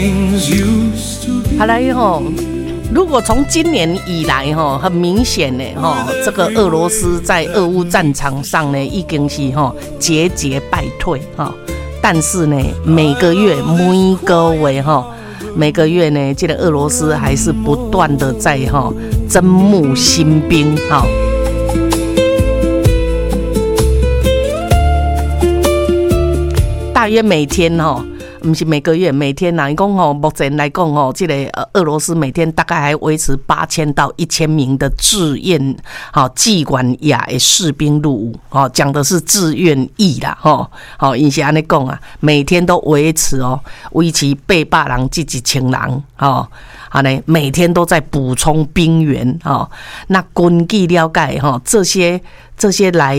好来吼，如果从今年以来吼，很明显的吼，这个俄罗斯在俄乌战场上呢，已经是吼节节败退哈。但是呢，每个月呢，这个俄罗斯还是不断的在哈征募新兵哈。大约每天哈。不是每个月，每天呐，你讲吼，目前来讲吼，这个俄罗斯每天大概还维持8000到1000名的志愿技管亚的士兵入伍，讲的是志愿役啦，好，因是安尼讲啊，每天都维持800人至1000人，好呢，每天都在补充兵员，那根据了解这些来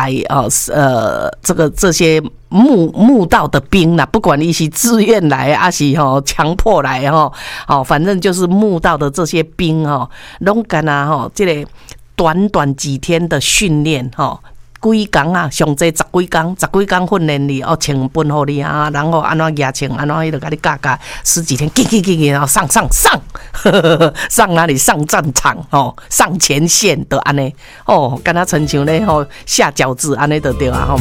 这些募到的兵啦，不管你是自愿来还是强迫来反正就是募到的这些兵拢干啊这个短几天的训练几天啊，上济10几天训练你穿本好你啊，然后安怎牙穿，安怎伊就甲你教10几天，然后上上哪里上战场上前线的安尼敢若亲像咧下饺子安尼就对啊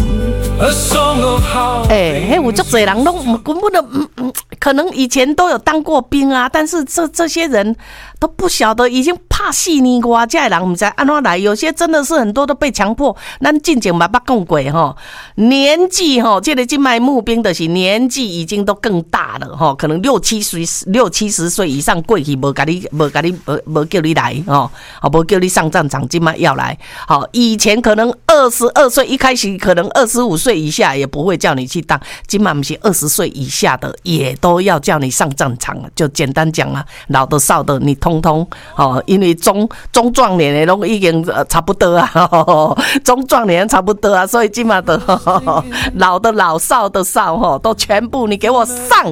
迄有足侪人拢根本都可能以前都有当过兵啊，但是这些人都不晓得已经怕死年外，这人不知安怎来，有些真的是很多都被强迫。咱之前嘛捌讲过年纪这个现在募兵的是年纪已经都更大了可能60-70岁以上过去无叫你来无叫你上战场，现在要来以前可能22岁一开始可能25岁以下也不会叫你去当，现在不是20岁以下的也都要叫你上战场了。就简单讲啊，老的少的你通通因为中壮年的都已经差不多啊，中壮年差不多啊，所以今嘛的老的老少的少都全部你给我上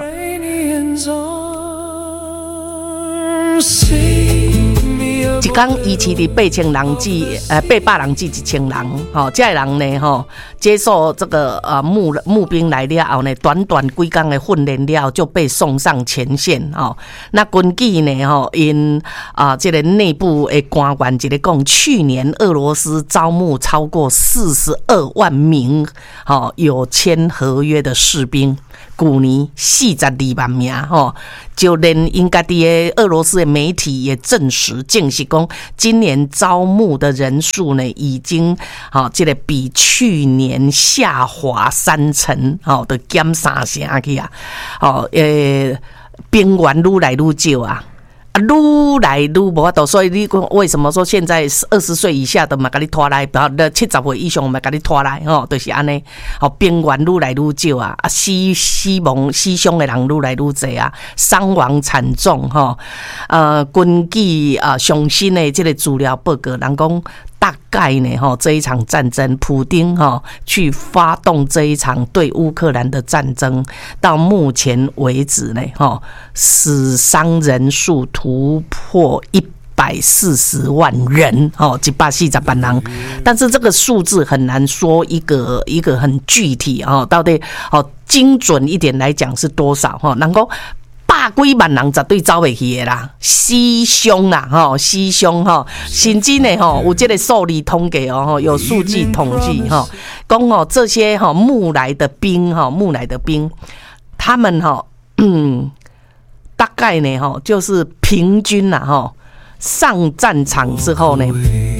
一天以前的800人至1000人这人呢接受这个募兵来了后呢，短几天的训练了就被送上前线那根据呢因这个内部的官员一个讲，去年俄罗斯招募超过42万名有签合约的士兵，去年42万名就连因家己的俄罗斯的媒体也证实讲，今年招募的人数呢已经这个比去年下滑30%的减3成去啊兵员愈来愈少啊，愈来愈无法度，所以你为什么说现在20岁以下的嘛，给你拖来，70岁以上嘛，给你拖来，就是安尼，兵员愈来愈少啊，死伤的人愈来愈多啊，伤亡惨重根据上新的这个资料报告，人讲大概呢这一场战争，普丁去发动这一场对乌克兰的战争，到目前为止呢死伤人数突破140万人140万人，但是这个数字很难说一个很具体到底精准一点来讲是多少能够100几万人绝对走不去的啦，死伤啦死伤甚至呢有这个数字统计有数据统计讲这些募来的兵他们大概呢就是平均啦上战场之后呢